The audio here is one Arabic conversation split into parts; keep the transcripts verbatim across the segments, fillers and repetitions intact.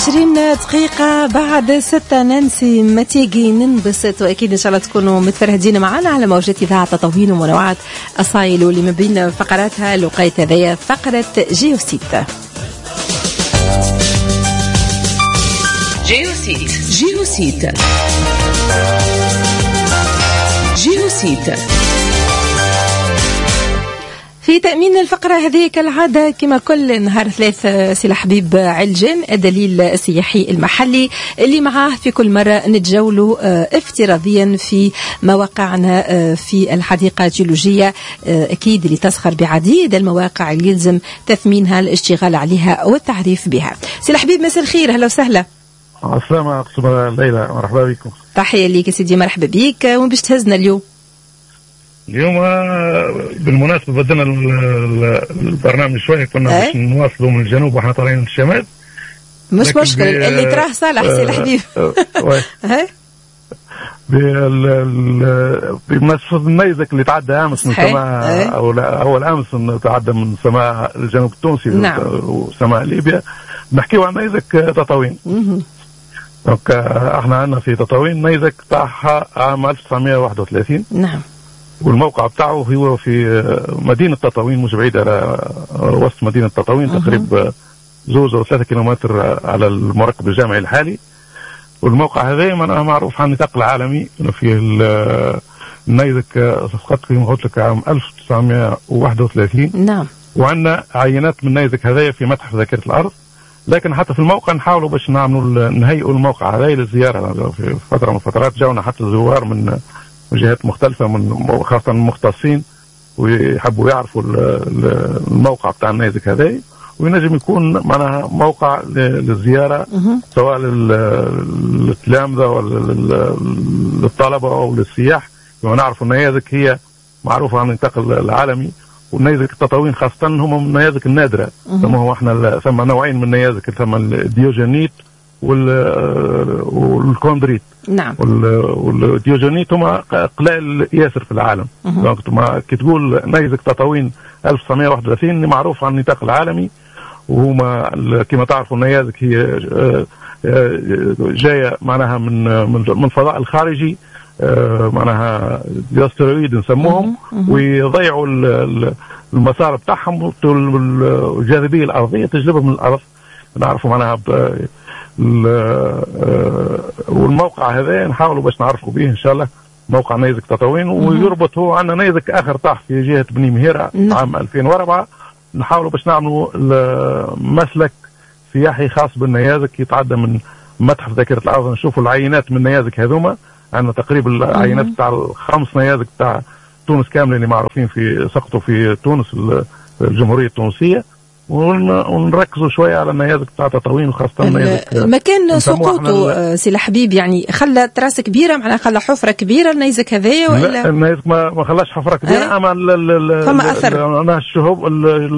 عشرين دقيقة بعد ستة. ننسي ما تيجي ننبسط، وأكيد إن شاء الله تكونوا متفرهدين معنا على موجات إذاعة تطاوين ومنوعات أصايل، واللي ما بين فقراتها لقيت هذايا فقرة جيوسيت. جيوسيت جيوسيت جيوسيت. في تأمين الفقرة هذه كالعادة كما كل نهار ثلاث سي الحبيب علجان الدليل السياحي المحلي اللي معاه في كل مرة نتجولوا افتراضيا في مواقعنا في الحديقة الجيولوجية، أكيد اللي تسخر بعديد المواقع اللي يلزم تثمينها، الاشتغال عليها والتعريف بها. سي الحبيب مساء الخير، هلا وسهلا. السلام عليكم ليلى، مرحبا بكم. تحية ليك سيدي، مرحبا بك. وين باش تهزنا اليوم؟ اليوم بالمناسبة بدنا البرنامج شوية، كنا باش نواصلوا من الجنوب واحنا طالعين من الشمال. مش مشكل اللي تراه صالح سي الحبيب. بمناسبة النيزك اللي تعدى امس من سماء او اول امس تعدى من سماء الجنوب التونسي نعم. وسماء ليبيا، نحكيو عن نيزك تطاوين. دونك احنا عندنا في تطاوين نيزك تاعها عام ألف وتسعمائة وواحد وثلاثين. نعم. والموقع بتاعه هو في مدينة تطاوين، مش بعيد على وسط مدينة تطاوين، تقريبا زوز أو ثلاثة كيلومتر على المركب الجامعي الحالي. والموقع هذا معروف عن النطاق العالمي في النيزك، سقط كما قلت لك عام ألف وتسعمائة وواحد وثلاثين. نعم. وعندنا عينات من النيزك هذايا في متحف ذاكرة الأرض، لكن حتى في الموقع نحاولوا باش نعملوا نهيئوا الموقع هذا للزيارة. في فترة من الفترات جاونا حتى زوار من جهات مختلفة، من خاصة المختصين ويحبوا يعرفوا الموقع بتاع النيزك هذا، وينجم يكون معناها موقع للزيارة سواء للتلامذة ولا للطلبة أو للسياح. ونعرف النيازك هي معروفة عن النطاق العالمي، والنيازك التطاوين خاصة هم من النيازك النادرة. ثم هو احنا ثم نوعين من النيازك، ثم الديوجينيت والكوندريت. نعم. والديوجينيت هما قلائل ياسر في العالم. دونك كي تقول نيزك تطاوين ألف وتسعمائة وواحد وثلاثين معروف عن النطاق العالمي، وهما كما تعرفوا النيازك هي جايه معناها من من الفضاء الخارجي، معناها الاسترويد نسموهم، ويضيعوا المسار بتاعهم والجاذبيه الارضيه تجلبهم من الارض. نعرفوا معناها والموقع هذا نحاولوا باش نعرفوا به ان شاء الله، موقع نيزك تطاوين. ويربط هو عندنا نيزك اخر طاح في جهه بني مهيره عام ألفين وأربعة، نحاولوا باش نعملوا مسلك سياحي خاص بالنيازك يتعدى من متحف ذاكره الارض. نشوفوا العينات من النيازك هذوما، عندنا تقريبا العينات بتاع الخمس نيازك بتاع تونس كامله اللي معروفين في سقطوا في تونس الجمهوريه التونسيه، ونركزوا شويه على النيازك بتاع تطاوين، وخاصه النيازك المكان سقوطه سي الحبيب يعني خلى تراس كبيره، معناها خلى حفره كبيره النيزك هذايا ولا؟ لا النيزك ما ما خلاش حفره كبيره. أه؟ اما فما اثر انا الشهوب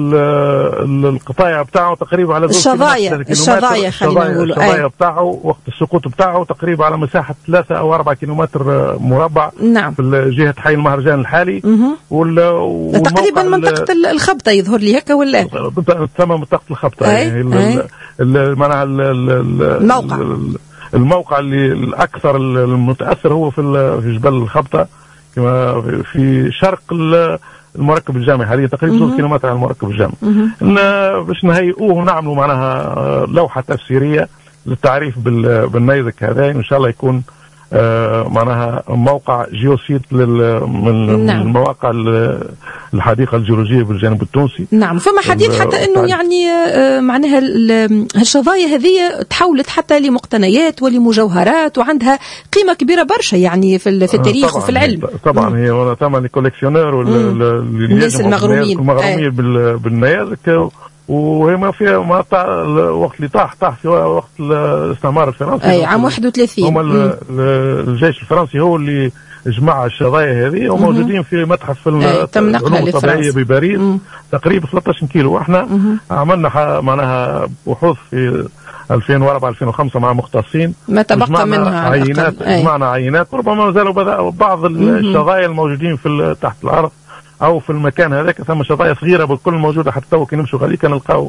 القطايع بتاعه تقريبا على الشظايا الشظايا خلينا نقولوا الشظايا بتاعه وقت السقوط بتاعه تقريبا على مساحه ثلاثة او أربعة كيلومتر مربع. نعم. في جهه حي المهرجان الحالي. وال... تقريبا منطقه الخبطه يظهر لي هكا ولا؟ تسمى منطقة الخبطة. يعني معناها الموقع الموقع اللي الأكثر المتأثر هو في في جبل الخبطة، كما في شرق المركب الجامعي، هذه تقريبا ثلاثة كيلومتر على المركب الجامعي. باش نهيئوه ونعملوا معناها لوحة تفسيرية للتعريف بالنيزك هذا، إن شاء الله يكون آه معناها موقع جيوسيت من نعم. المواقع الحديقة الجيولوجية بالجانب التونسي. نعم. فما حديث حتى انه يعني آه معناها الشظايا هذه تحولت حتى لمقتنيات ولمجوهرات، وعندها قيمة كبيرة برشا يعني في في التاريخ وفي العلم. طبعا هي ثمن الكوليكسيونير والناس المغرومين المغرومين بالنيازك، وهي ما فيها ما طا... وقت اللي طاح طاح في وقت الاستعمار الفرنسي. اي عام واحد وثلاثين. هم الجيش الفرنسي هو اللي جمع الشظايا هذه، وموجودين في متحف العلوم الطبيعيه بباريس تقريبا ثلاثة عشر كيلو. واحنا عملنا معناها بحوث في ألفين وأربعة ألفين وخمسة مع مختصين، ما تبقى منها عينات. جمعنا عينات، ربما ما زالوا بعض الشظايا الموجودين في تحت الارض او في المكان هذاك ثم شظايا صغيره بالكل موجوده، حتى تو كي نمشوا غادي كنلقاو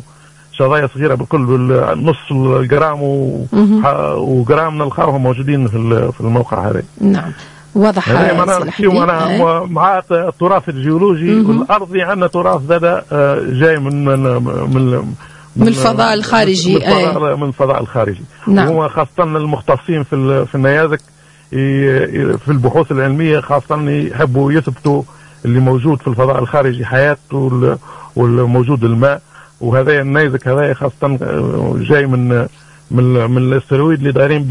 شظايا صغيره بالكل بالنص الجرام وجرام نلقاهم موجودين في في الموقع هذا. نعم واضح. انا مع التراث الجيولوجي والارضي عندنا تراث زاد جاي من من من من الفضاء الخارجي، من الفضاء, من الفضاء الخارجي. نعم. وهو خاصه المختصين في في النيازك في البحوث العلميه خاصه يحبوا يثبتوا اللي موجود في الفضاء الخارجي حياه والموجود الماء، وهذا النيزك هذا خاصه جاي من من من الاسترويد اللي دايرين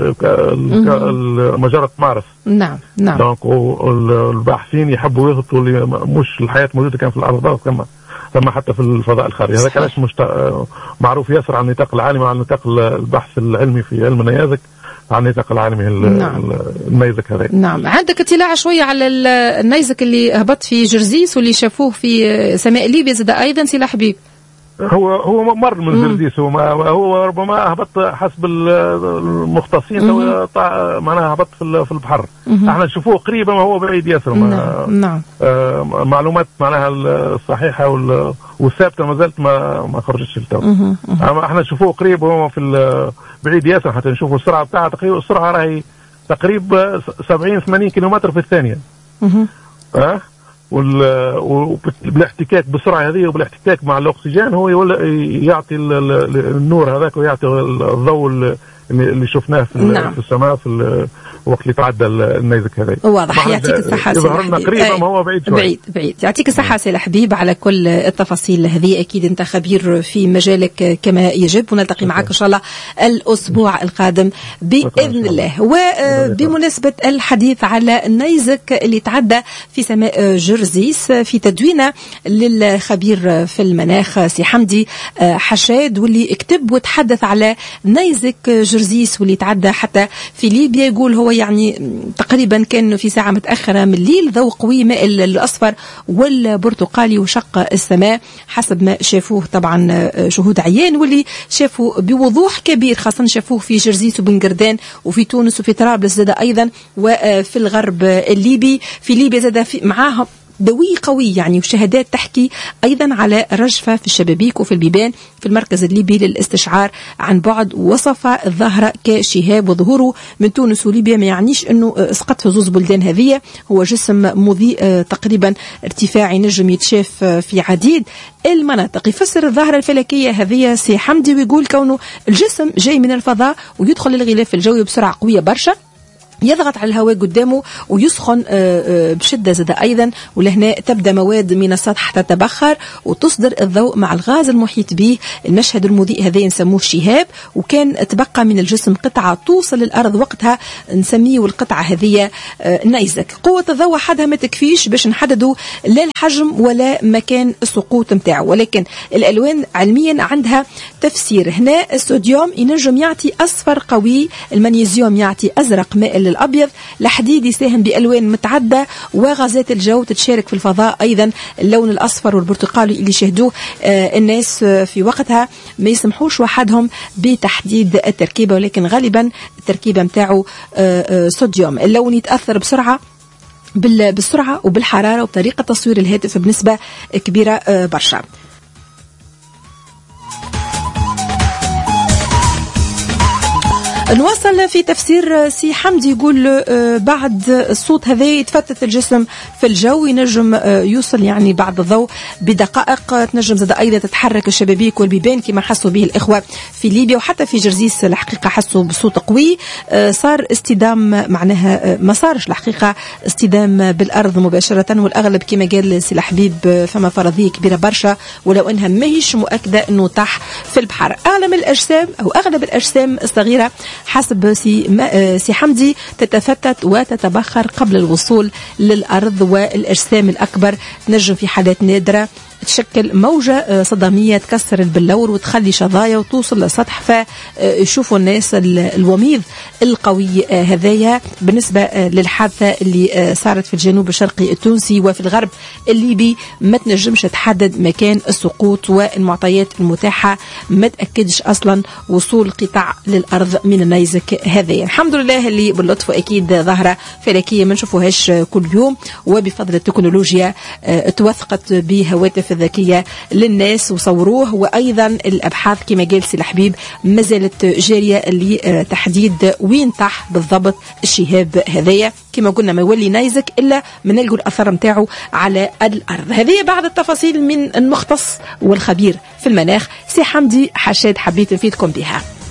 بمجره مارس. نعم نعم. دونك الباحثين يحبوا يثبتوا اللي مش الحياه موجوده كان في الارض كما ثم حتى في الفضاء الخارجي. هذا كلاش مشت... معروف ياسر عن النطاق العالمي، عن نطاق البحث العلمي في علم النيازك، عن النطاق العالمي نعم. النيزك هذا. نعم. عندك اطلاع شويه على النيزك اللي هبط في جرزيس واللي شافوه في سماء ليبيا زاد ايضا سي حبيب؟ هو هو مر من جرزيس، هو هو ربما هبط حسب المختصين معناها هبط في في البحر. احنا نشوفوه قريبا وهو بعيد ياسر. نعم نعم. آه معلومات معناها الصحيحه والثابته ما زالت ما ما خرجتش للتو. احنا نشوفوه قريب وهو في بعيد ياسر حتى نشوفوا السرعه بتاعها. تقريبا السرعه راهي تقريبا سبعين ثمانين كيلومتر في الثانيه. اه وبالاحتكاك بالسرعه هذه وبالاحتكاك مع الاكسجين هو يعطي النور هذاك ويعطي الضوء اللي شفناه في, نعم. في السماء في الوقت اللي تعدى النيزك هذا. واضح. يعطيك الصحة سي حبيب. قريبا ما هو بعيد شوي. بعيد بعيد. يعطيك الصحة سي حبيب على كل التفاصيل هذه. أكيد أنت خبير في مجالك كما يجب، ونلتقي معك إن شاء الله الأسبوع القادم بإذن الله. وبمناسبة الحديث على النيزك اللي تعدى في سماء جرزيس، في تدوينة للخبير في المناخ سي حمدي حشاد واللي اكتب وتحدث على نيزك جرزيس واللي تعدى حتى في ليبيا. يقول هو يعني تقريبا كان في ساعة متأخرة من الليل، ضوء قوي مائل الأصفر والبرتقالي وشق السماء حسب ما شافوه طبعا شهود عيان، واللي شافوا بوضوح كبير، خاصة شافوه في جرزيس وبن قردان وفي تونس وفي طرابلس زاد أيضا وفي الغرب الليبي. في ليبيا زاد معاهم دوي قوي يعني، وشهادات تحكي أيضا على رجفة في الشبابيك وفي البيبان في المركز الليبي للاستشعار عن بعد. وصف الظاهرة كشهاب، وظهوره من تونس وليبيا ما يعنيش أنه اسقط في زوز بلدان هذه. هو جسم مضيء تقريبا ارتفاعي نجم يتشاف في عديد المناطق. يفسر الظاهرة الفلكية هذه سي حمدي ويقول كونه الجسم جاي من الفضاء ويدخل الغلاف الجوي بسرعة قوية برشا، يضغط على الهواء قدامه ويسخن بشدة زاد أيضا، ولهنا تبدأ مواد من السطح تتبخر وتصدر الضوء مع الغاز المحيط به. المشهد المضيء هذا نسموه شهاب، وكان تبقى من الجسم قطعة توصل للأرض وقتها نسميه القطعة هذه نيزك. قوة الضوء حدها ما تكفيش باش نحددوا لا الحجم ولا مكان السقوط متاعه، ولكن الألوان علميا عندها تفسير. هنا الصوديوم ينجم يعطي أصفر قوي، المغنيسيوم يعطي أزرق مائل الأبيض، الحديد يساهم بألوان متعدة، وغازات الجو تتشارك في الفضاء أيضا. اللون الأصفر والبرتقالي اللي شاهدوه آه الناس آه في وقتها ما يسمحوش وحدهم بتحديد التركيبة، ولكن غالبا التركيبة متاعه آه آه صوديوم. اللون يتأثر بسرعة بالسرعة وبالحرارة وبطريقة تصوير الهاتف بنسبة كبيرة آه برشا. نواصل في تفسير سي حمدي. يقول بعد الصوت هذا يتفتت الجسم في الجو، ينجم يوصل يعني بعد الضوء بدقائق. تنجم زاد أيضا تتحرك الشبابيك والبيبان كما حسوا به الإخوة في ليبيا، وحتى في جرزيس الحقيقة حسوا بصوت قوي. صار استدام، معناها ما صارش الحقيقة استدام بالأرض مباشرة، والأغلب كما قال سي حبيب فما فرضية كبيرة برشا، ولو أنها ماهيش مؤكدة أنه طاح في البحر. أغلب الأجسام أو أغلب الأجسام الصغيرة حسب سي سي حمدي تتفتت وتتبخر قبل الوصول للأرض، والأجسام الأكبر تنجم في حالات نادرة تشكل موجة صدمية تكسر البلور وتخلي شظايا وتوصل للسطح. فيشوفوا الناس الوميض القوي هذايا. بالنسبة للحادثة اللي صارت في الجنوب الشرقي التونسي وفي الغرب الليبي ما تنجمش تحدد مكان السقوط، والمعطيات المتاحة ما تأكدش أصلا وصول قطع للأرض من النيزك هذايا. الحمد لله اللي باللطف أكيد ظاهرة فلكية ما نشوفوهاش كل يوم، وبفضل التكنولوجيا توثقت بهواتف الهواتف الذكية للناس وصوروه. وأيضا الأبحاث كما قال سي الحبيب ما زالت جارية لتحديد وين طاح بالضبط الشهاب هذايا، كما قلنا ما يولي نايزك إلا من نلقوا الأثر متاعه على الأرض. هذه بعض التفاصيل من المختص والخبير في المناخ سي حمدي حشاد حبيت نفيدكم بها.